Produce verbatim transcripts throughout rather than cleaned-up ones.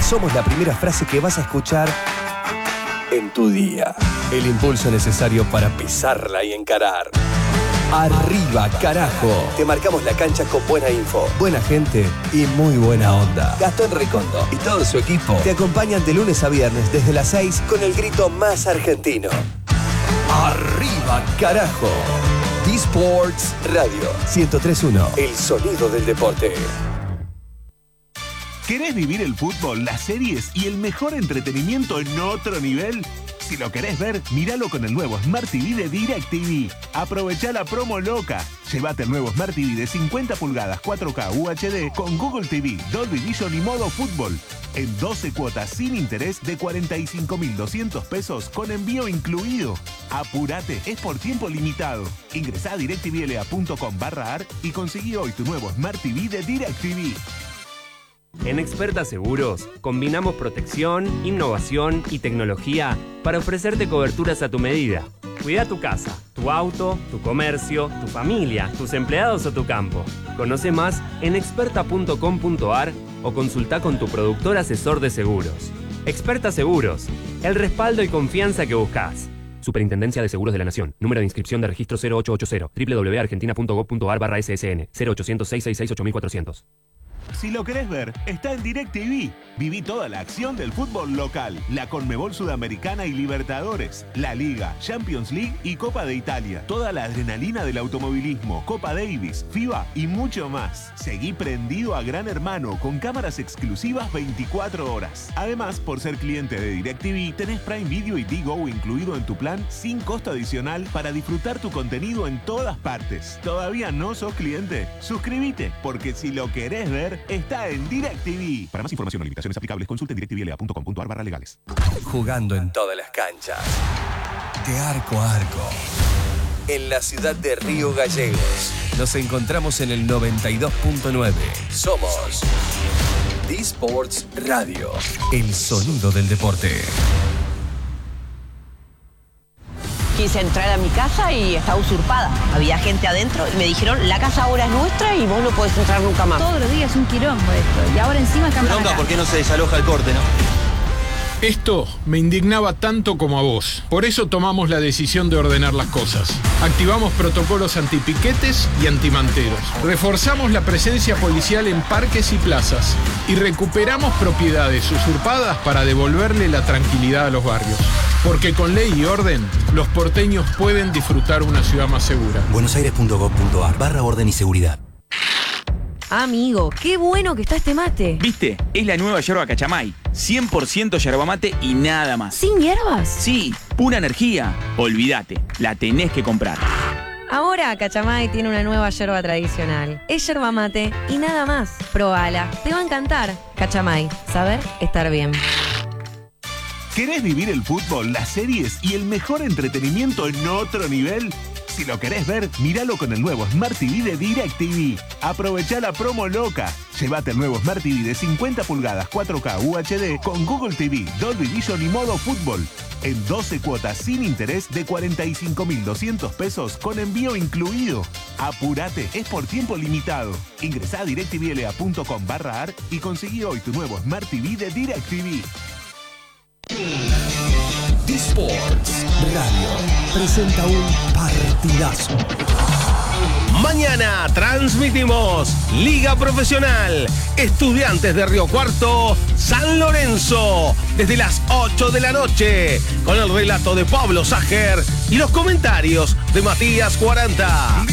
somos la primera frase que vas a escuchar en tu día. El impulso necesario para pisarla y encarar. Arriba, carajo. Te marcamos la cancha con buena info, buena gente y muy buena onda. Gastón Recondo y todo su equipo te acompañan de lunes a viernes desde las seis con el grito más argentino. Arriba, carajo. D-Sports Radio ciento tres punto uno. El sonido del deporte. ¿Querés vivir el fútbol, las series y el mejor entretenimiento en otro nivel? Si lo querés ver, míralo con el nuevo Smart T V de DirecTV. Aprovechá la promo loca. Llévate el nuevo Smart T V de cincuenta pulgadas cuatro K U H D con Google T V, Dolby Vision y modo fútbol. En doce cuotas sin interés de cuarenta y cinco mil doscientos pesos con envío incluido. Apurate, es por tiempo limitado. Ingresá a directvla.com barra ar y conseguí hoy tu nuevo Smart T V de DirecTV. En Experta Seguros, combinamos protección, innovación y tecnología para ofrecerte coberturas a tu medida. Cuida tu casa, tu auto, tu comercio, tu familia, tus empleados o tu campo. Conoce más en experta punto com punto ar o consulta con tu productor asesor de seguros. Experta Seguros, el respaldo y confianza que buscas. Superintendencia de Seguros de la Nación. Número de inscripción de registro cero ocho ocho cero. doble u doble u doble u punto argentina punto gov punto ar barra ese ese ene. cero ochocientos, seiscientos sesenta y seis, ocho mil cuatrocientos. Si lo querés ver, está en DirecTV. Viví toda la acción del fútbol local, la Conmebol Sudamericana y Libertadores, la Liga, Champions League y Copa de Italia. Toda la adrenalina del automovilismo, Copa Davis, FIBA y mucho más. Seguí prendido a Gran Hermano con cámaras exclusivas veinticuatro horas. Además, por ser cliente de DirecTV, tenés Prime Video y Digo incluido en tu plan sin costo adicional para disfrutar tu contenido en todas partes. ¿Todavía no sos cliente? Suscríbete, porque si lo querés ver, está en DirecTV. Para más información o limitaciones aplicables, consulta en directvla punto com punto ar barra legales. Jugando en todas las canchas. De arco a arco. En la ciudad de Río Gallegos. Nos encontramos en el noventa y dos punto nueve. Somos D-Sports Radio. El sonido del deporte. Quise entrar a mi casa y estaba usurpada. Había gente adentro y me dijeron, la casa ahora es nuestra y vos no podés entrar nunca más. Todos los días es un quilombo esto. Y ahora encima cambian acá. ¿Por qué no se desaloja el corte, no? Esto me indignaba tanto como a vos. Por eso tomamos la decisión de ordenar las cosas. Activamos protocolos antipiquetes y antimanteros. Reforzamos la presencia policial en parques y plazas. Y recuperamos propiedades usurpadas para devolverle la tranquilidad a los barrios. Porque con ley y orden, los porteños pueden disfrutar una ciudad más segura. buenosaires punto gov punto ar barra orden y seguridad. Amigo, qué bueno que está este mate. ¿Viste? Es la nueva yerba Cachamay. cien por ciento yerba mate y nada más. ¿Sin hierbas? Sí, pura energía. Olvídate, la tenés que comprar. Ahora Cachamay tiene una nueva yerba tradicional. Es yerba mate y nada más. Probala, te va a encantar. Cachamay, saber estar bien. ¿Querés vivir el fútbol, las series y el mejor entretenimiento en otro nivel? Si lo querés ver, míralo con el nuevo Smart T V de DirecTV. Aprovechá la promo loca. Llévate el nuevo Smart T V de cincuenta pulgadas cuatro K U H D con Google T V, Dolby Vision y modo fútbol. En doce cuotas sin interés de cuarenta y cinco mil doscientos pesos con envío incluido. Apurate, es por tiempo limitado. Ingresá a directvla.com barra ar y conseguí hoy tu nuevo Smart T V de DirecTV. D-Sports Radio presenta un partidazo. Mañana transmitimos Liga Profesional Estudiantes de Río Cuarto, San Lorenzo, desde las ocho de la noche, con el relato de Pablo Sager y los comentarios de Matías cuarenta.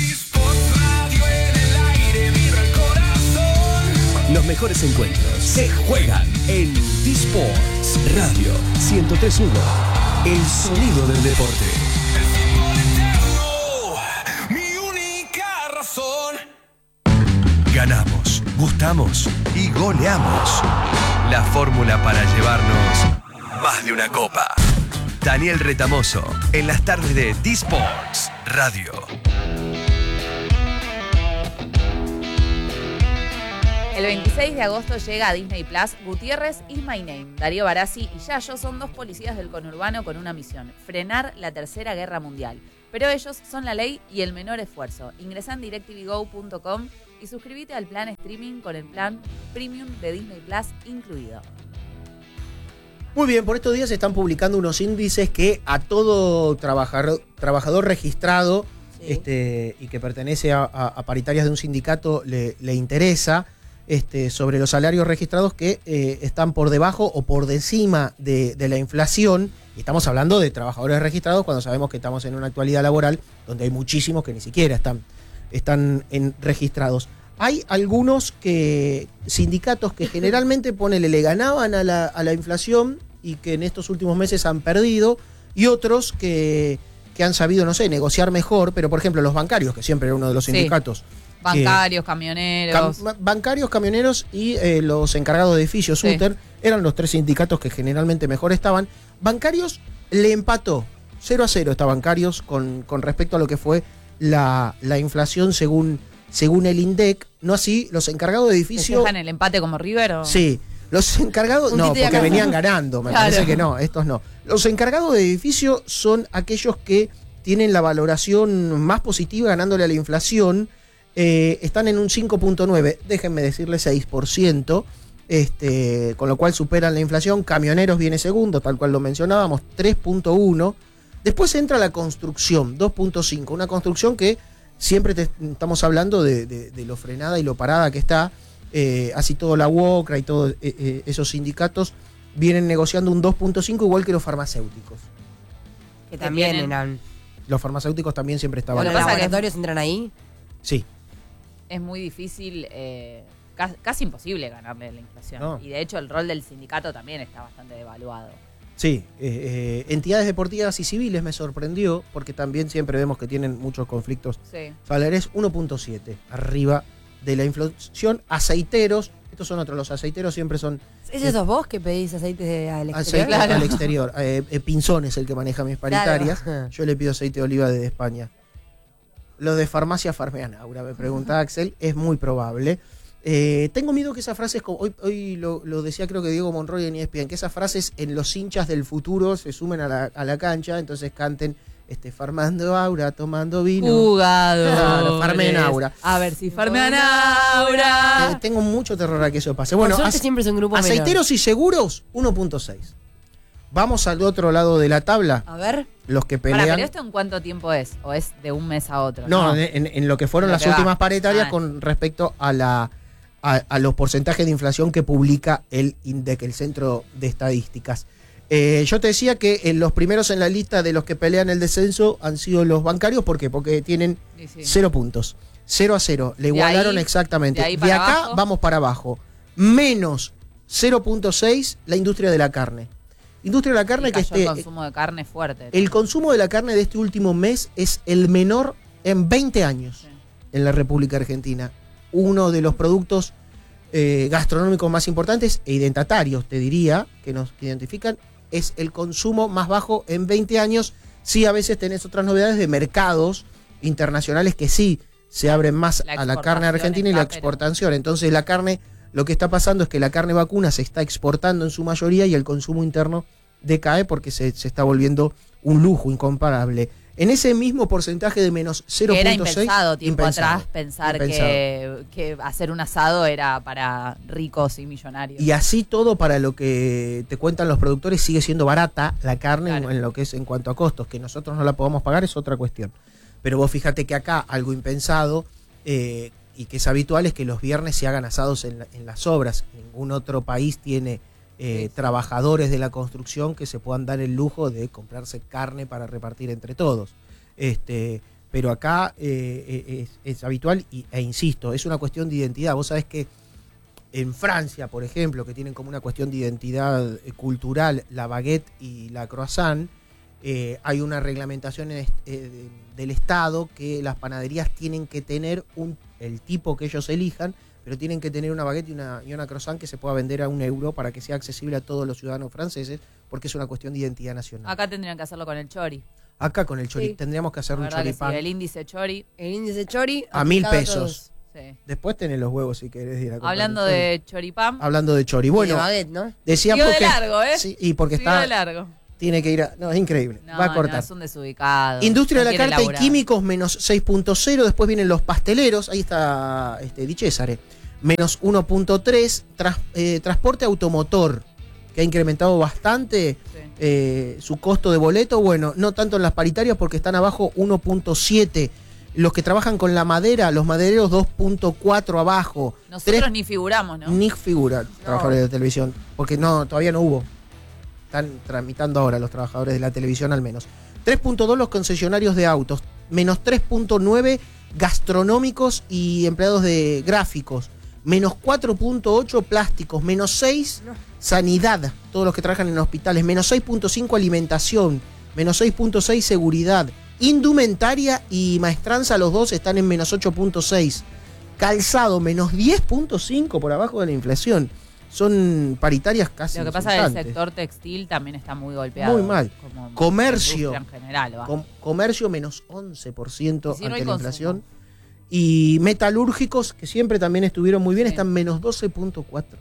Los mejores encuentros se juegan en D-Sports Radio ciento tres punto uno. El sonido del deporte. Mi única razón. Ganamos, gustamos y goleamos. La fórmula para llevarnos más de una copa. Daniel Retamoso, en las tardes de D-Sports Radio. El veintiséis de agosto llega a Disney Plus Gutiérrez is My Name. Darío Barassi y Yayo son dos policías del conurbano con una misión: frenar la Tercera Guerra Mundial. Pero ellos son la ley y el menor esfuerzo. Ingresá en directv go punto com y suscríbete al plan streaming con el plan Premium de Disney Plus incluido. Muy bien, por estos días se están publicando unos índices que a todo trabajador, trabajador registrado sí. este, y que pertenece a, a, a paritarias de un sindicato le, le interesa este, sobre los salarios registrados que eh, están por debajo o por encima de, de la inflación. Y estamos hablando de trabajadores registrados cuando sabemos que estamos en una actualidad laboral donde hay muchísimos que ni siquiera están, están en, registrados. Hay algunos que sindicatos que generalmente ponele, le ganaban a la, a la inflación y que en estos últimos meses han perdido, y otros que, que han sabido, no sé, negociar mejor, pero por ejemplo los bancarios, que siempre era uno de los sindicatos. Sí. Bancarios, eh, camioneros. Cam, bancarios, camioneros y eh, los encargados de edificios, sí. Suter, eran los tres sindicatos que generalmente mejor estaban. Bancarios le empató, cero a cero está Bancarios con, con respecto a lo que fue la, la inflación según... según el INDEC, no así, los encargados de edificio... ¿Dejan el empate como River o...? Sí, los encargados... No, porque venían ganando, me claro. parece que no, estos no. Los encargados de edificio son aquellos que tienen la valoración más positiva ganándole a la inflación, eh, están en un cinco punto nueve, déjenme decirle seis por ciento, este, con lo cual superan la inflación. Camioneros viene segundo, tal cual lo mencionábamos, tres punto uno. Después entra la construcción, dos punto cinco, una construcción que... Siempre te, estamos hablando de, de, de lo frenada y lo parada que está, eh, así todo la UOCRA y todos eh, eh, esos sindicatos vienen negociando un dos punto cinco igual que los farmacéuticos. Que también eran... Los farmacéuticos también siempre estaban... ¿Los laboratorios entran ahí? Sí. Es muy difícil, eh, casi, casi imposible ganarle a la inflación. No. Y de hecho el rol del sindicato también está bastante devaluado. Sí, eh, eh, entidades deportivas y civiles me sorprendió, porque también siempre vemos que tienen muchos conflictos sí. salariales, uno punto siete, arriba de la inflación. Aceiteros, estos son otros, los aceiteros siempre son... ¿Es esos vos que pedís aceites al exterior? Aceite claro. al exterior. Eh, eh, Pinzón es el que maneja mis paritarias, claro. Yo le pido aceite de oliva desde España. Lo de farmacia Farmean Aura, me pregunta Axel, es muy probable. Eh, tengo miedo que esas frases, hoy, hoy lo, lo decía creo que Diego Monroy en E S P N, que esas frases en los hinchas del futuro se sumen a la, a la cancha, entonces canten este, farmando aura, tomando vino. Jugado. Claro, farmen aura. A ver si farmean aura. Eh, tengo mucho terror a que eso pase. Bueno, as, siempre es un grupo aceiteros menor. Y seguros, uno punto seis. Vamos al otro lado de la tabla. A ver. Los que pelean. Para, ¿pero esto en cuánto tiempo es? ¿O es de un mes a otro? No, no. En, en lo que fueron lo las que últimas va. paritarias ah. con respecto a la... A, a los porcentajes de inflación que publica el INDEC, el Centro de Estadísticas. Eh, yo te decía que en los primeros en la lista de los que pelean el descenso han sido los bancarios. ¿Por qué? Porque tienen sí, sí. cero puntos. Cero a cero. Le igualaron ahí, exactamente. De, de acá abajo. Vamos para abajo. Menos cero punto seis la industria de la carne. Industria de la carne y que este. El consumo de carne fuerte. El consumo de la carne de este último mes es el menor en veinte años sí. en la República Argentina. Uno de los productos eh, gastronómicos más importantes e identitarios, te diría, que nos identifican, es el consumo más bajo en veinte años. Sí, a veces tenés otras novedades de mercados internacionales que sí se abren más a la carne argentina y la exportación. Entonces la carne, lo que está pasando es que la carne vacuna se está exportando en su mayoría y el consumo interno decae porque se, se está volviendo un lujo incomparable. En ese mismo porcentaje de menos cero punto seis... Era impensado tiempo impensado, atrás pensar que, que hacer un asado era para ricos y millonarios. Y así todo, para lo que te cuentan los productores, sigue siendo barata la carne claro. en, en lo que es en cuanto a costos. Que nosotros no la podamos pagar es otra cuestión. Pero vos fíjate que acá algo impensado eh, y que es habitual es que los viernes se hagan asados en, la, en las obras. Ningún otro país tiene... Eh, sí. trabajadores de la construcción que se puedan dar el lujo de comprarse carne para repartir entre todos. Este, pero acá eh, es, es habitual y, e insisto, es una cuestión de identidad. Vos sabés que en Francia, por ejemplo, que tienen como una cuestión de identidad cultural la baguette y la croissant, eh, hay una reglamentación en, eh, del Estado que las panaderías tienen que tener un, el tipo que ellos elijan, pero tienen que tener una baguette y una, y una croissant que se pueda vender a un euro para que sea accesible a todos los ciudadanos franceses, porque es una cuestión de identidad nacional. Acá tendrían que hacerlo con el chori. Acá con el chori, sí. Tendríamos que hacer la un choripán. Sí, el índice chori. El índice chori. A mil pesos. Sí. Después tenés los huevos si querés ir a comprar. Hablando de choripán. Hablando de chori. Bueno, y de baguette, ¿no? Decíamos Sigo de que, largo, ¿eh? Sí, y porque Sigo está... de largo. Tiene que ir a... No, es increíble. No, va a cortar. No, es un desubicado. Industria no de la carta laburar. Y químicos, menos seis punto cero. Después vienen los pasteleros. Ahí está este, Di Cesare. Menos uno punto tres. Tras, eh, transporte automotor. que ha incrementado bastante sí. eh, su costo de boleto. Bueno, no tanto en las paritarias porque están abajo uno punto siete. Los que trabajan con la madera, los madereros dos punto cuatro abajo. Nosotros tres, ni figuramos, ¿no? Ni figuran no. trabajadores de televisión, porque no todavía no hubo. Están tramitando ahora los trabajadores de la televisión al menos. tres punto dos los concesionarios de autos, menos tres punto nueve gastronómicos y empleados de gráficos, menos cuatro punto ocho plásticos, menos seis no. sanidad, todos los que trabajan en hospitales, menos seis punto cinco alimentación, menos seis punto seis seguridad. Indumentaria y maestranza, los dos están en menos ocho punto seis. Calzado, menos diez punto cinco por abajo de la inflación. Son paritarias casi. Lo que pasa es que el sector textil también está muy golpeado. Muy mal. Como comercio. En general, va. Com- comercio menos once por ciento si ante no la inflación. Y metalúrgicos, que siempre también estuvieron muy bien, sí. están menos doce punto cuatro.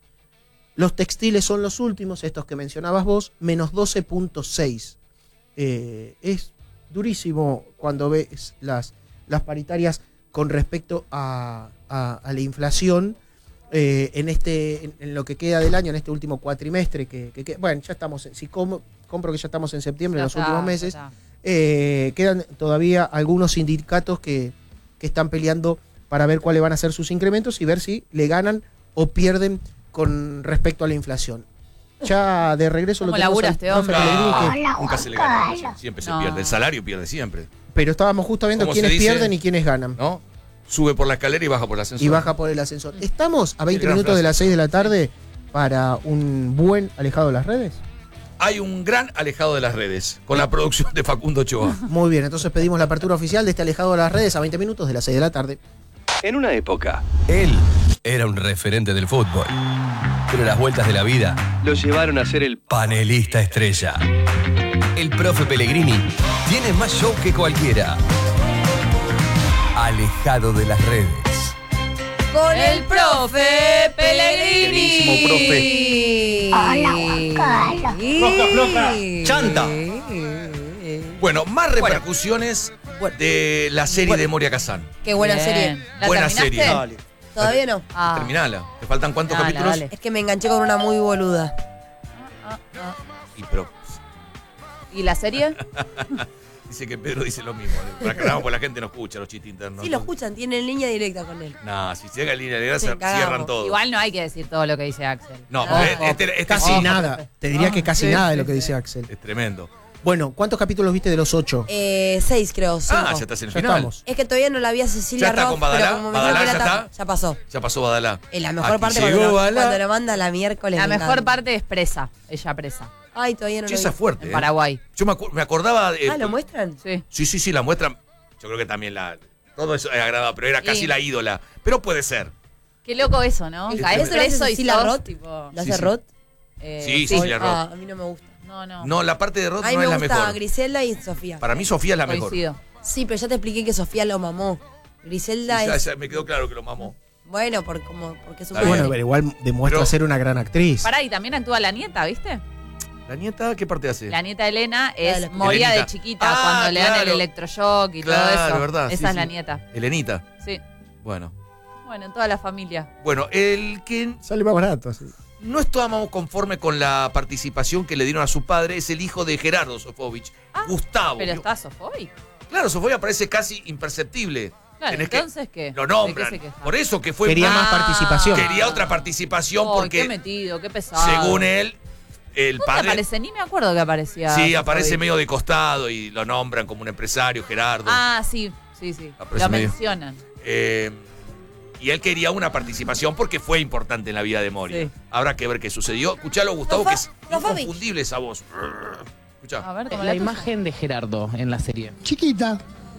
Los textiles son los últimos, estos que mencionabas vos, menos doce punto seis. Eh, es durísimo cuando ves las, las paritarias con respecto a, a, a la inflación eh, en este en, en lo que queda del año, en este último cuatrimestre que, que, que bueno, ya estamos, si com, compro que ya estamos en septiembre, en los está, últimos meses, eh, quedan todavía algunos sindicatos que, que están peleando para ver cuáles van a ser sus incrementos y ver si le ganan o pierden con respecto a la inflación. Ya de regreso lo tenemos al este hombre? No, que nunca se le gana, siempre se no. pierde. El salario pierde siempre. Pero estábamos justo viendo quiénes pierden y quiénes ganan. ¿No? Sube por la escalera y baja por el ascensor. Y baja por el ascensor. Estamos a veinte minutos de las seis de la tarde para un buen alejado de las redes. Hay un gran alejado de las redes, con la producción de Facundo Ochoa. Muy bien, entonces pedimos la apertura oficial de este alejado de las redes a veinte minutos de las seis de la tarde. En una época, él era un referente del fútbol. Pero las vueltas de la vida lo llevaron a ser el panelista estrella. El profe Pellegrini tiene más show que cualquiera. Alejado de las redes. Con el profe Pellegrini. Hola, Juan Floja, floja. Chanta. Bueno, más repercusiones bueno. de la serie bueno. de Moria Kazan. Qué buena Bien. serie. Buena serie. Dale. Todavía no. Ah. Terminala. ¿Te faltan cuántos dale, capítulos? Dale. Es que me enganché con una muy boluda. Ah, ah, ah. Y pero... ¿Y la serie? Dice que Pedro dice lo mismo. Para que hagamos, la gente no escucha los chistes internos. Sí, lo escuchan, tienen línea directa con él. No, si llega en línea directa, se cierran todo. Igual no hay que decir todo lo que dice Axel. No, no este, este, este casi sí. nada. Te diría que casi sí, nada de sí, lo que sí. dice Axel. Es tremendo. Bueno, ¿cuántos capítulos viste de los ocho? Eh, seis, creo. Cinco. Ah, ya estás en el ya final. Estamos. Es que todavía no la vi a Cecilia ¿Ya está Roth, con Badalá? pero como me ¿Badalá dijo que ya era está? tan- Ya pasó. Ya pasó Badalá. En la mejor Aquí parte llegó cuando lo, Badalá. cuando lo manda la miércoles. La me mejor encanta. parte es presa. Ella presa. Ay, todavía no Sí, lo esa vi. es fuerte. En ¿eh? Paraguay. Yo me, acu- me acordaba... de- Ah, ¿lo muestran? Sí. Sí, sí, sí, la muestran. Yo creo que también la... Todo eso es agradable, pero era casi Sí. la ídola. Pero puede ser. Qué loco eso, ¿no? Sí, Caes tremendo. preso y Cecilia sos, Roth? tipo... ¿La Sí, hace sí. Roth? eh, Sí, Cecilia Roth. Ah, a mí no me gusta. No, no. No, la parte de Roth A mí no me es la gusta mejor. Griselda y Sofía. Para mí Sofía es la mejor. Coincido. Sí, pero ya te expliqué que Sofía lo mamó. Griselda Ya, es... ya me quedó claro que lo mamó. Bueno, por, como, porque es un Está bien. Bueno, pero igual demuestra Pero- ser una gran actriz. Pará, y también actúa la nieta, ¿viste? ¿La nieta qué parte hace? La nieta Elena es Claro. Moria de Elenita. chiquita, Ah, cuando le dan el claro. electroshock y Claro, todo eso. verdad, Esa sí, es sí. la nieta. Elenita. Sí. Bueno. Bueno, en toda la familia. Bueno, el que Sale más barato así. no estábamos conforme con la participación que le dieron a su padre es el hijo de Gerardo Sofovich, Ah, Gustavo. Pero está Sofoy. Claro, Sofovich parece casi imperceptible. Claro, Tenés que- entonces, ¿qué? Lo ¿De nombran. qué se queja? Por eso que fue Quería más- más participación. Quería otra participación Ay, porque qué metido, qué pesado. según él, el ¿Dónde padre... aparece? Ni me acuerdo que aparecía. Sí, Sofovich. aparece medio de costado y lo nombran como un empresario, Gerardo. Ah, sí, sí, sí. Aparece Lo medio. mencionan. Eh, y él quería una participación porque fue importante en la vida de Moria. Sí. Habrá que ver qué sucedió. Escuchalo, Gustavo, Sofá- que es Sofovich. inconfundible esa voz. Escuchá. A ver, ¿cómo La la imagen de Gerardo en la serie. Chiquita.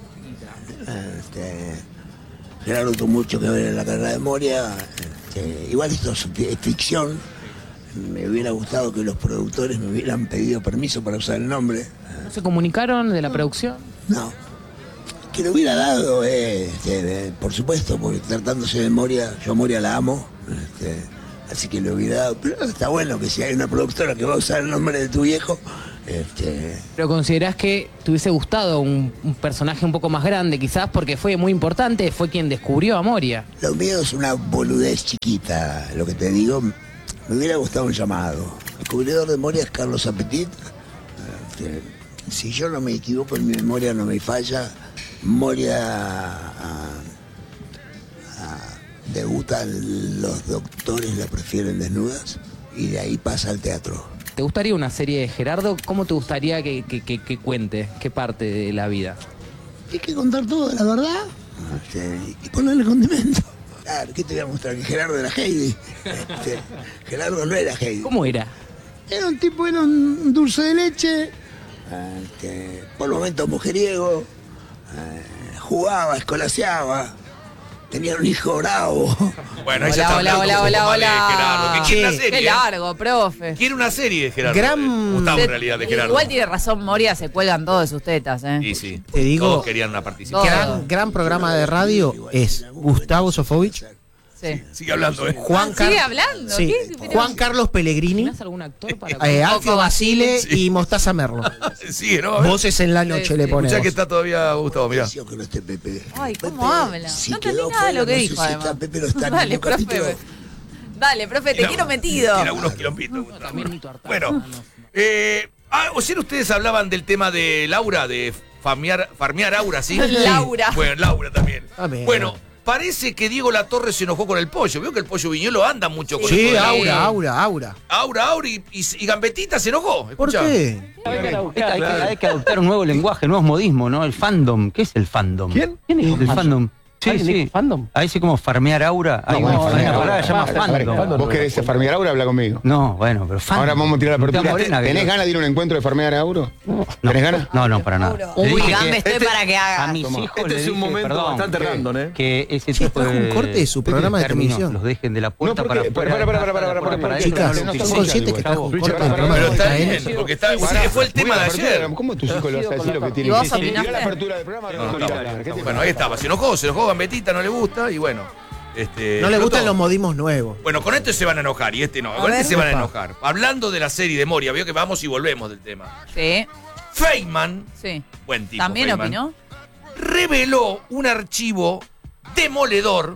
Este, Gerardo tuvo mucho que ver en la carrera de Moria. Este, igual esto es fi- es ficción. Me hubiera gustado que los productores me hubieran pedido permiso para usar el nombre. ¿No se comunicaron de la producción? No. Que lo hubiera dado, eh, este, eh, por supuesto, porque tratándose de Moria, yo a Moria la amo. Este, así que lo hubiera dado. Pero está bueno que si hay una productora que va a usar el nombre de tu viejo, este, ¿Pero considerás que te hubiese gustado un, un personaje un poco más grande quizás porque fue muy importante, fue quien descubrió a Moria? lo mío es una boludez chiquita, lo que te digo. Me hubiera gustado un llamado. descubridor de Moria es Carlos Apetit. Este, si yo no me equivoco, en mi memoria no me falla, Moria a, a, debuta Los Doctores la prefieren desnudas y de ahí pasa al teatro. ¿Te gustaría una serie de Gerardo? ¿Cómo te gustaría que, que, que, que cuente? ¿Qué parte de la vida? Hay que contar todo, la verdad, este, y ponerle condimento. Claro, ¿qué te voy a mostrar? Que Gerardo era Heidi. Este, Gerardo no era Heidi. ¿Cómo era? Era un tipo, era un dulce de leche, este, por momentos mujeriego, eh, jugaba, escolaseaba, tenía un hijo bravo. Bueno, ahí Hola, ya está hola, hablando hola, un poco hola, más de hola. Gerardo, que quiere una serie. Qué ¿eh? largo, profe. Quiere una serie de Gerardo. Gran- eh, Gustavo, en realidad, de Gerardo. Igual tiene razón Moria, se cuelgan todos de sus tetas, ¿eh? Y sí, Te digo, todos querían una participación. Gran, gran programa de radio es Gustavo Sofovich, Sí. Sigue hablando, ¿eh? Juan Ah, sigue Car- hablando. sí, ¿Qué? Pero- Juan Carlos Pellegrini, ¿Tenés algún actor para eh, Alfio Coco Basile Sí. y Mostaza Merlo. Sigue, ¿no? Voces en la noche Sí, le sí. ponemos. Escuchá que está todavía Gustavo, mirá. Que no esté Pepe. Ay, ¿cómo Pepe, habla? si No entendí quedó nada de lo fuera, que no sé dijo, si además. está Pepe, no está en Dale, ningún profe. capítulo. Dale, profe, te Tiene- quiero metido. Tiene algunos quilombitos. Gustavo. Bueno, eh, ah, o sea, ustedes hablaban del tema de Laura, de farmear, farmear Aura, ¿sí? Laura. Bueno, Laura también. Ah, bien. Bueno, parece que Diego Latorre se enojó con el pollo. Veo que el pollo Viñolo anda mucho con Sí, esto de la- Aura, Aura, Aura. Aura, Aura y, y, y Gambetita se enojó. ¿Por Escuchá. qué? Hay que, hay que- hay que adoptar un nuevo lenguaje, nuevos modismos, ¿no? El fandom. ¿Qué es el fandom? ¿Quién? ¿Quién es el fandom? Sí, ¿Alguien sí. dijo fandom? Ahí sí como farmear aura. Hay No, una, no, hay una no, palabra que se llama no, fandom. ¿Vos querés farmear aura? Habla conmigo. No, bueno, pero fandom. Ahora vamos a tirar la apertura. Morena, que ¿Tenés no- ganas de ir a un encuentro de farmear aura? No, ¿Tenés ganas? No, no, para nada. Uy, Le dije Gambe, que estoy para que haga. a mis hijos Este les es un dije, momento perdón, bastante que- random, ¿eh? Que ese Che, tipo trajo de un corte de su programa de términos televisión. los dejen de la puerta No, porque- para para, afuera. para, para, para, para, para- para, ellos Chicas, no lo ¿son utilicen. conscientes que trajo un corte del programa Pero de está J N? bien, porque está, ese fue el tema de ayer. ¿Cómo tus hijos lo vas a decir lo que ¿Y tienen vos que decir? opinaste? Mirá la apertura del programa. No, no, no, estaba. no, ¿qué te Bueno, ahí estaba. Se enojó, se enojó Gambetita, no le gusta y bueno. Este, No le explotó. gustan los modismos nuevos. Bueno, con este se van a enojar y este no. A Con este ver. se van a Epa. enojar. Hablando de la serie de Moria, veo que vamos y volvemos del tema. Sí, Feynman, sí. buen tipo. ¿También Feynman, opinó? reveló un archivo demoledor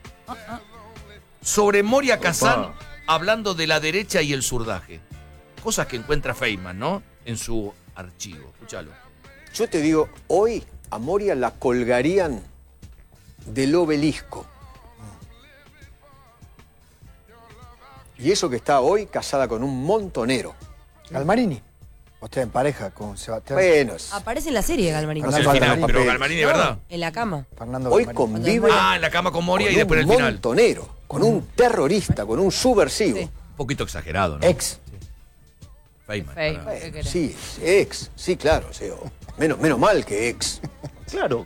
sobre Moria Kazan hablando de la derecha y el zurdaje. Cosas que encuentra Feynman, ¿no? En su archivo. Escúchalo. Yo te digo, hoy a Moria la colgarían del obelisco. Y eso que está hoy casada con un montonero. Galmarini. Usted en pareja con Sebastián. Bueno, es- Aparece en la serie Galmarini. Es el final, pero Galmarini de verdad. En la cama. Fernando hoy Galmarini. convive Ah, en la cama con Moria con y después un el final. montonero, con un terrorista, con un subversivo. Sí. Un poquito exagerado, ¿no? Ex. Feynman. Fey, para- ¿qué querés? Sí, ex. Sí, claro. o sea, menos, menos mal que ex. Claro.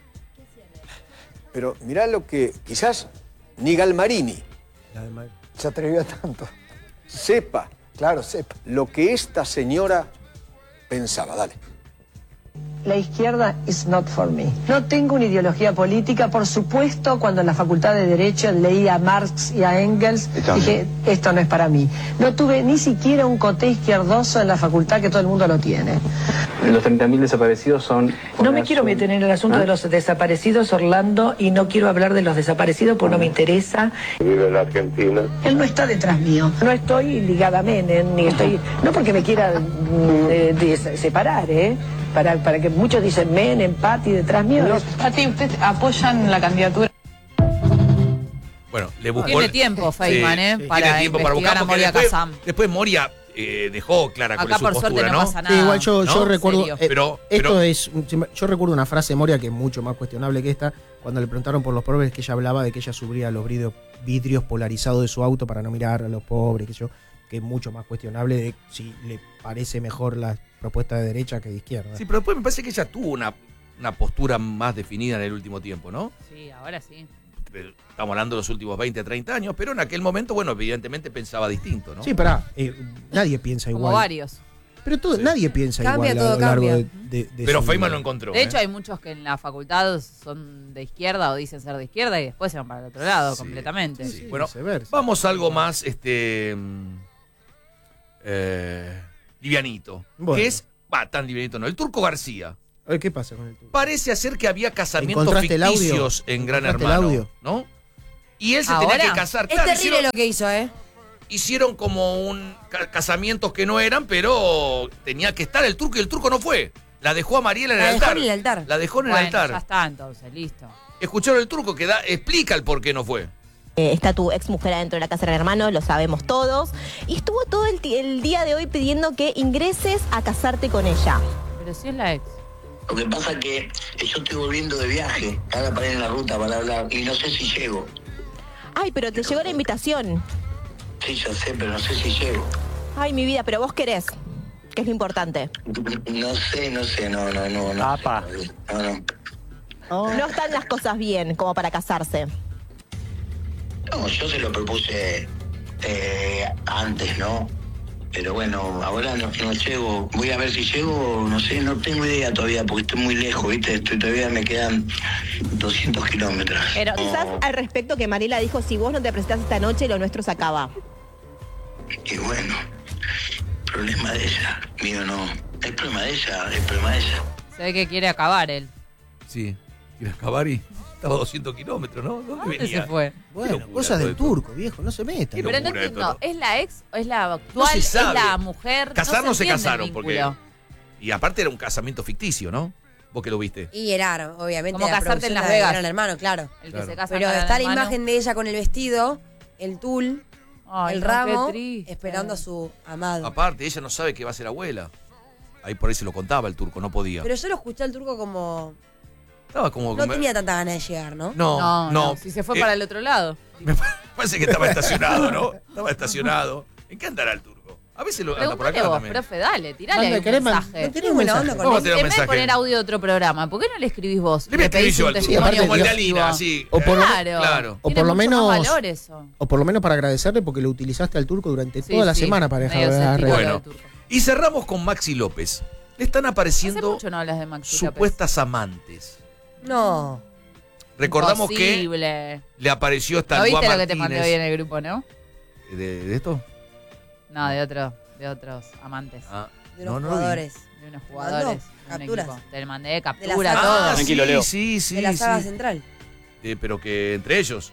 Pero mirá lo que quizás ni Galmarini Se atrevió a tanto. sepa Claro, sepa. lo que esta señora pensaba. Dale. La izquierda is not for me. No tengo una ideología política. Por supuesto, cuando en la Facultad de Derecho leía a Marx y a Engels, dije, esto no es para mí. No tuve ni siquiera un coté izquierdoso en la facultad, que todo el mundo lo tiene. Los treinta mil desaparecidos son... No me quiero meter en el asunto de los desaparecidos, Orlando, y no quiero hablar de los desaparecidos porque no me interesa. Vive en la Argentina. Él no está detrás mío. No estoy ligada a Menem, ni estoy... No porque me quiera mm, eh, de- separar, ¿eh? Para, para que muchos dicen Menem, Pati, detrás mío. Pati, ¿ustedes apoyan la candidatura? Bueno, le buscó. Tiene tiempo, Feynman, ¿eh? Para tiene tiempo para investigar buscar a porque Moria después, Kazan. después Moria eh, dejó clara cuál Acá es su por postura, suerte no ¿no? pasa Sí, nada. igual yo, ¿No? yo recuerdo. Serio. eh, Pero- esto pero- es. Yo recuerdo una frase de Moria que es mucho más cuestionable que esta. Cuando le preguntaron por los pobres, que ella hablaba de que ella subía los vidrios, vidrios polarizados de su auto para no mirar a los pobres, que yo. Que es mucho más cuestionable de si le parece mejor la propuesta de derecha que de izquierda. Sí, pero después me parece que ella tuvo una, una postura más definida en el último tiempo, ¿no? Sí, ahora sí. Estamos hablando de los últimos veinte, treinta años, pero en aquel momento, bueno, evidentemente pensaba distinto, ¿no? Sí, pará, eh, nadie piensa Como igual. varios. Pero todo, nadie piensa Cambia, igual a todo lo largo cambia. de, de- de Pero su Feynman vida. lo encontró. De hecho, ¿eh? hay muchos que en la facultad son de izquierda o dicen ser de izquierda y después se van para el otro lado Sí, completamente. sí. Bueno, vamos a algo más este mm, eh, livianito. Bueno. Que es, va, tan livianito no, el Turco García. A ver, ¿qué pasa con el turco? Parece hacer que había casamientos ¿Encontraste el audio? ficticios en Gran ¿Encontraste el Hermano, audio? ¿no? Y él se ¿Ahora? tenía que casar. Es Claro, terrible hicieron- lo que hizo, ¿eh? hicieron como un ca- casamientos que no eran, pero tenía que estar el turco y el turco no fue. La dejó a Mariela en La el dejó altar. en el altar. La dejó en el Bueno, altar. ya está entonces, listo. Escucharon el turco que da, explica el por qué no fue. Eh, está tu ex mujer adentro de la casa de hermano, lo sabemos todos. Y estuvo todo el, ti- el día de hoy pidiendo que ingreses a casarte con ella. Pero si es la ex. Lo que pasa es que yo estoy volviendo de viaje, ahora paré en la ruta para hablar y no sé si llego. Ay, pero te llegó la invitación. Sí, ya sé, pero no sé si llego. Ay, mi vida, pero vos querés, que es lo importante. No sé, no sé, no, no, no. No, Apa. no, no. No están las cosas bien como para casarse. No, yo se lo propuse eh, antes, ¿no? Pero bueno, ahora no, no llego. Voy a ver si llego, no sé, no tengo idea todavía porque estoy muy lejos, ¿viste? Estoy, todavía me quedan doscientos kilómetros. Pero quizás al respecto que Mariela dijo, si vos no te presentás esta noche, lo nuestro se acaba. Y bueno, problema de ella, mío no. Es problema de ella, es problema de ella. Se ve que quiere acabar él. Sí, quiere acabar y estaba a doscientos kilómetros, ¿no? ¿Dónde ¿Dónde venía? se fue? Bueno, locura cosas todo del esto. turco, viejo, no se metan. Pero no entiendo, ¿es la ex o es la actual? No se sabe. ¿Es la mujer? Casar no se entiende el casaron porque... vínculo. Y aparte era un casamiento ficticio, ¿no? Vos que lo viste. Y era, obviamente, Como la casarte en producción Las la de Vegas. Gran Hermano, claro. El Claro. que se casa Pero con el está la hermano. imagen de ella con el vestido, el tul, Ay, el no, ramo, qué triste. esperando a su amado. Aparte, ella no sabe que va a ser abuela. Ahí por ahí se lo contaba el turco, no podía. Pero yo lo escuché al turco como... Estaba como... No tenía tanta ganas de llegar, ¿no? No, No, no. no, si se fue Eh, para el otro lado. Me parece que estaba estacionado, ¿no? Estaba estacionado. ¿En qué andará el turco? A veces lo anda por Pregúntale acá vos, también. profe, dale, tirale Manda, ahí un ¿querés man- mensaje. no tenés un mensaje? Vamos a tirar un En vez de mensaje. poner audio de otro programa, ¿por qué no le escribís vos? Le voy a escribir pedís yo un al turco. testimonio Como el de positivo? Alina, así. O por lo- Claro. Claro. O Tiene por lo mucho menos... más valor eso. O por lo menos para agradecerle porque lo utilizaste al turco durante Sí, toda la sí, semana para dejar medio de dar sentido regalo. lo Bueno, del turco. y cerramos con Maxi López. Le están Hace apareciendo mucho no hablas de Maxi supuestas amantes. No. Recordamos que Imposible. le apareció esta ¿No Alba viste lo que te mandé Martínez. hoy en el grupo, no? ¿De, de esto? No, de otro, de otros amantes. Ah, De no, los no lo vi. jugadores. De unos jugadores. Mandó de un capturas. equipo. Te mandé De captura, la todo. saga. Ah, Tranquilo, sí, Leo. sí, sí. de la saga sí. central. Eh, pero que entre ellos.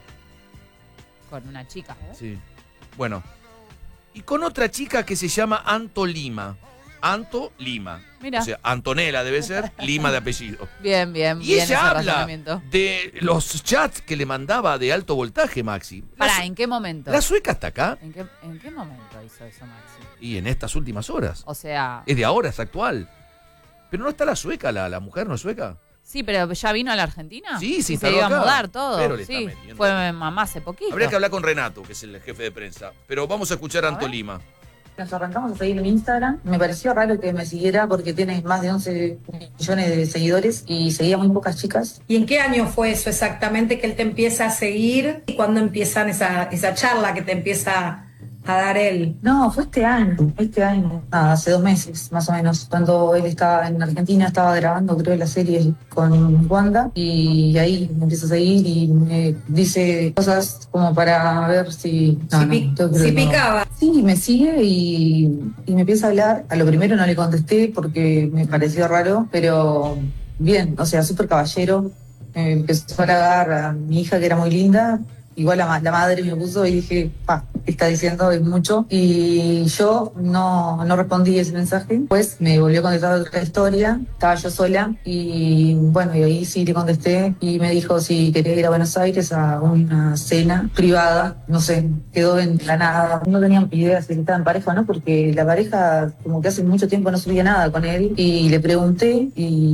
Con una chica. ¿eh? Sí. Bueno. Y con otra chica que se llama Anto Lima. Anto Lima. Mira. O sea, Antonella debe ser, Lima de apellido. Bien, bien, Y bien ese ella habla razonamiento. de los chats que le mandaba de alto voltaje, Maxi. La, Pará, su- ¿en qué momento? la sueca está acá ¿En qué, ¿En qué momento hizo eso, Maxi? y en estas últimas horas. O sea, Es de ahora, es actual. Pero no está la sueca, la, la mujer no es sueca. sí, pero ¿ya vino a la Argentina? Sí, sí, Y se instaló iba a acá. mudar todo. Pero le está Sí, metiendo. fue mamá hace poquito. Habría que hablar con Renato, que es el jefe de prensa. Pero vamos a escuchar a Anto Lima. Nos arrancamos a seguir en Instagram. Me pareció raro que me siguiera porque tienes más de once millones de seguidores y seguía muy pocas chicas. ¿Y en qué año fue eso exactamente que él te empieza a seguir? ¿Y cuándo empiezan esa, esa charla que te empieza a dar él? No, fue este año, este año, nada, hace dos meses más o menos, cuando él estaba en Argentina, estaba grabando creo la serie con Wanda y ahí me empieza a seguir y me dice cosas como para ver si... No, Si no, pi- yo creo si que no. picaba. Sí, me sigue y, y me empieza a hablar. A lo primero no le contesté porque me pareció raro, pero bien, o sea, súper caballero. Me empezó a halagar a mi hija que era muy linda. Igual la, ma- la madre me puso y dije, pa, ¿qué está diciendo? Es mucho. Y yo no, no respondí ese mensaje. Pues me volvió a contestar otra historia. Estaba yo sola y bueno, y ahí sí le contesté y me dijo si quería ir a Buenos Aires a una cena privada. No sé, quedó en la nada. No tenía idea si estaba en pareja o no, porque la pareja como que hace mucho tiempo no subía nada con él. Y le pregunté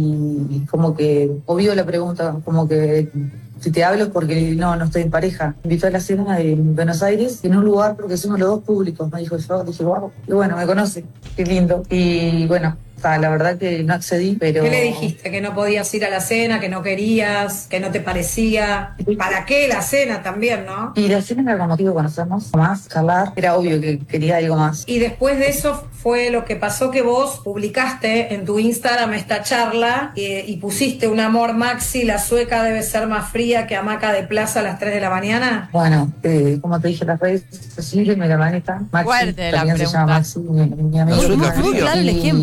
y como que obvio la pregunta, como que... Si te hablo es porque no, no estoy en pareja. Me invitó a la cena en Buenos Aires, en un lugar porque somos los dos públicos, me dijo yo. Dije, wow, y bueno, me conoce, qué lindo. Y bueno, ta, la verdad que no accedí, pero... ¿Qué le dijiste? ¿Que no podías ir a la cena? ¿Que no querías? ¿Que no te parecía? ¿Para qué la cena también, no? Y la cena era con motivo de conocernos más, charlar. Era obvio que quería algo más. Y después de eso fue lo que pasó que vos publicaste en tu Instagram esta charla eh, y pusiste un amor Maxi, la sueca debe ser más fría que hamaca de plaza a las tres de la mañana. Bueno, eh, como te dije, las redes sociales me la manejan. Maxi, Fuerte la también se pregunta. llama Maxi, mi, mi amigo. La sueca Y- fría. Claro, el ejemplo. Más él sueca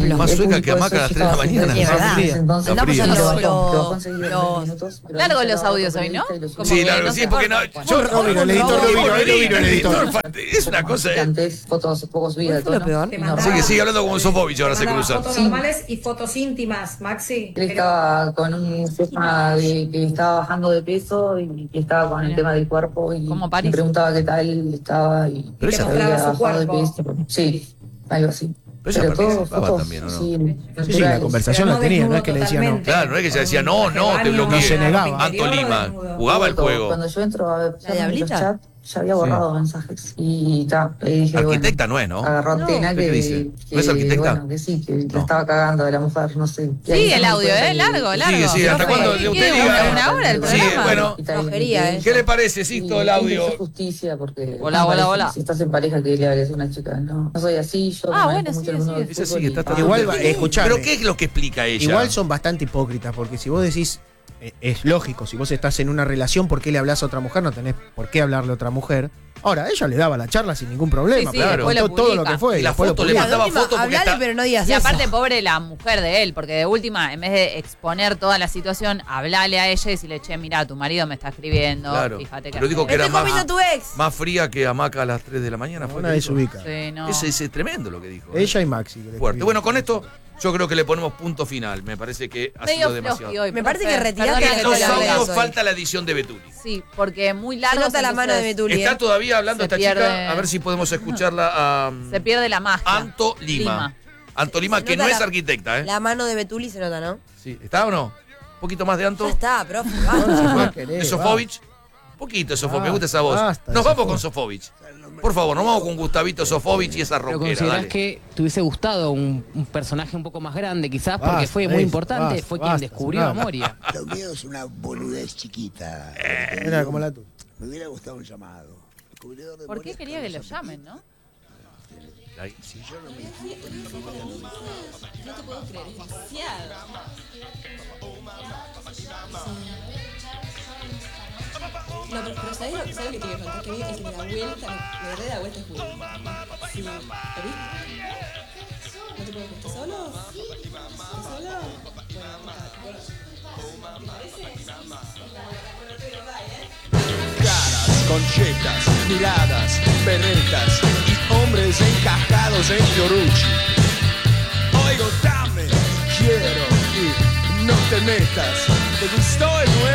cerca que hamaca a las tres de la mañana. Es verdad. Entonces, Está fría. andamos Lo- lo- lo conseguí en los- diez minutos, pero largos no los se audios lo hoy, ¿no? periodista y lo Como Sí, que claro, no sí, se porque no. corta. Yo, No vino el editor, no vino, no vino el editor. Es una cosa. Que eh. antes fotos poco subidas de fue lo tono. peor? y Te no- mandaba- Sigue, sigue hablando como Sofovich, ahora Te se mandaba cruzan. fotos Sí. normales y fotos íntimas, Maxi. Él estaba con un tema de que estaba bajando de peso y que estaba con el Mira. tema del cuerpo y Como me París. preguntaba qué tal estaba y Pero que ella- había mostraba su bajado de cuerpo. peso. Sí, algo así. Pero ella participaba fotos, también, ¿o no? sí, Sí, sí, la naturales. conversación Pero la no tenía, no es desnudo que le decía no. totalmente. Claro, no es que ella decía, no, no, te bloqueé. No se negaba. Anto Lima, jugaba el Foto. juego. Cuando yo entro a ver ¿La diablita? los chats, ya había borrado mensajes. Y ta, le dije, Arquitecta bueno, no es, ¿no? agarró antena ¿Qué que, dice? que, ¿No es arquitecta? bueno, que sí, que la No. estaba cagando de la mujer, no sé. Y ahí Sí, se el me audio, cuenta ¿eh? que- Largo, largo. Sigue, sigue, ¿hasta Profe, cuándo ¿qué usted quiere? diga? ¿Una, una hora el Sí, programa? bueno. Flojería, ¿eh? ¿Qué le parece, Sixto, el audio? Es justicia porque Hola, me hola, parece hola. que si estás en pareja que le hables a una chica, no, no soy así, yo Ah, me bueno, manejo mucho sigue, el mundo del Ella fútbol sigue, y- está tratando Igual, de- va, escuchame. ¿Pero qué es lo que explica ella? Igual son bastante hipócritas, porque si vos decís, eh, es lógico, si vos estás en una relación, ¿por qué le hablas a otra mujer? No tenés por qué hablarle a otra mujer. Ahora, ella le daba la charla sin ningún problema, Sí, sí, pero después lo contó todo lo publica. que fue. Y la después lo foto le publica. mandaba De última, fotos porque hablale, está- pero no digas Y eso. aparte, pobre la mujer de él, porque de última, en vez de exponer toda la situación, hablale a ella y decirle, che, mira, tu marido me está escribiendo, Claro. fíjate que... Pero digo que era Estoy más, comiendo tu ex. más fría que hamaca a las tres de la mañana. Fue Una que vez se dijo. ubica. Sí, no. Ese ese es tremendo lo que dijo. ¿eh? Ella y Maxi. que le Fuerte. escribieron. Bueno, con esto yo creo que le ponemos punto final. Me parece que ha Medio sido demasiado. floji hoy, Me parece profe. que retiraste Perdona la que Los te lo cola. diga. audios hoy. falta la edición de Betuli. Sí, porque muy Se largo. nota la mano de Betuli. Está ¿eh? todavía hablando Se esta pierde- chica. A ver si podemos escucharla a Se pierde la magia. Anto Lima. Lima. Anto Lima, Se que nota no es la- arquitecta, ¿eh? La mano de Betuli se nota, ¿no? Sí. ¿Está o no? Un poquito más de Anto. Ya está, profe. No se basta. puede querer, ¿De Sofovich? Un poquito de Sofovich, me gusta esa voz. Basta de Nos vamos Sofovich. con Sofovich. Por favor, nos vamos con Gustavito Sofovich y esa Pero rockera. considerás Dale. que te hubiese gustado un, un personaje un poco más grande, quizás, porque Basta, fue muy eso, importante, basta, fue quien basta, descubrió a Solano. Moria. Lo mío es una boludez chiquita. Era como la tuya. Me hubiera gustado un llamado. Descubridor de ¿Por qué Moria quería que lo Carlos llamen, no? Ay, Si yo no me equivoco, mi familia no me No te puedo creer, es demasiado. No, pero, pero ¿sabes, lo, ¿sabes lo que te voy a contar? Que a mí el que me da vuelta, me, me re da vuelta es Julio. Sí, ¿lo viste? ¿No te puedo creer? ¿Estás solo? ¿Estás solo? Bueno, ¿te parece? Caras, conchetas, miradas, berretas y hombres encajados en Fiorucci. Oigo, dame, quiero y no te metas. ¿Te gustó el nuevo?